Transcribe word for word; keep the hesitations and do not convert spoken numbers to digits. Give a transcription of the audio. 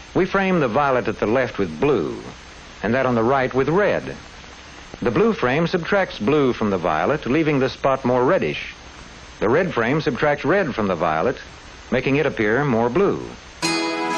We frame the violet at the left with blue, and that on the right with red. The blue frame subtracts blue from the violet, leaving the spot more reddish. The red frame subtracts red from the violet, making it appear more blue.